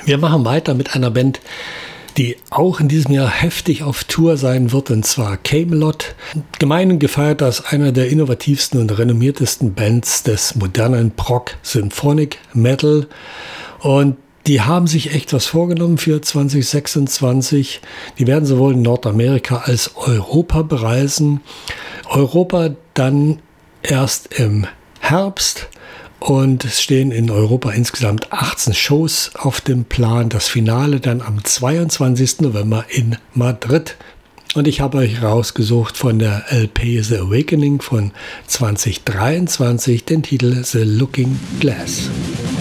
Wir machen weiter mit einer Band, die auch in diesem Jahr heftig auf Tour sein wird, und zwar Kamelot. Gemeinhin gefeiert als einer der innovativsten und renommiertesten Bands des modernen Prog Symphonic Metal. Und die haben sich echt was vorgenommen für 2026. Die werden sowohl in Nordamerika als Europa bereisen. Europa dann erst im Herbst. Und es stehen in Europa insgesamt 18 Shows auf dem Plan. Das Finale dann am 22. November in Madrid. Und ich habe euch rausgesucht von der LP The Awakening von 2023 den Titel The Looking Glass.